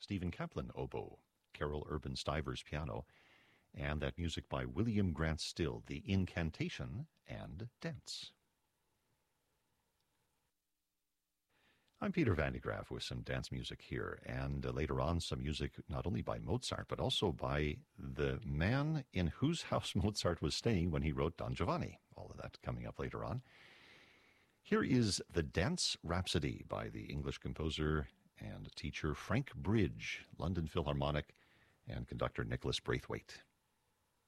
Stephen Kaplan oboe, Carol Urban Stivers piano, and that music by William Grant Still, The Incantation and Dance. I'm Peter Van de Graaff with some dance music here, and later on some music not only by Mozart, but also by the man in whose house Mozart was staying when he wrote Don Giovanni. All of that coming up later on. Here is The Dance Rhapsody by the English composer and teacher Frank Bridge, London Philharmonic, and conductor Nicholas Braithwaite.